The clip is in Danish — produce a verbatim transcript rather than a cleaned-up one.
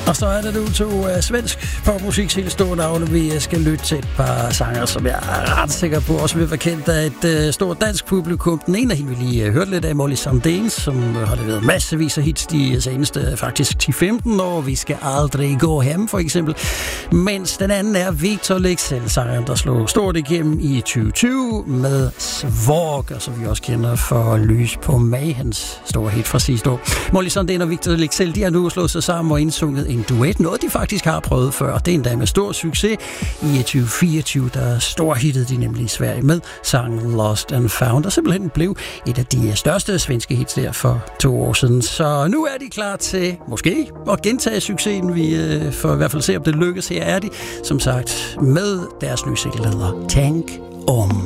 Og så er det nu to uh, svensk popmusik helt store navne. Vi skal lytte til et par sanger, som jeg er ret sikker på også vil være kendt af et uh, stort dansk publikum. Den ene af hende, vi lige uh, hørte lidt af, Molly Sandén, som uh, har leveret massevis af hits de seneste uh, faktisk ti femten år. Vi skal aldrig gå hjem, for eksempel. Mens den anden er Victor Leksell, sangeren, der slog stort igennem i tyve tyve med Svork, og som vi også kender for Lys på Mag, hans store hit fra sidste år. Molly Sandén og Victor Leksell, de har nu slået sig sammen og indsunget en duet, noget de faktisk har prøvet før. Det er endda med stor succes. I tyve fireogtyve, der storhittede de nemlig i Sverige med sangen Lost and Found, og simpelthen blev et af de største svenske hits der for to år siden. Så nu er de klar til måske at gentage succesen. Vi øh, får i hvert fald se, om det lykkes. Her er de, som sagt, med deres nye single, der hedder Tänk om.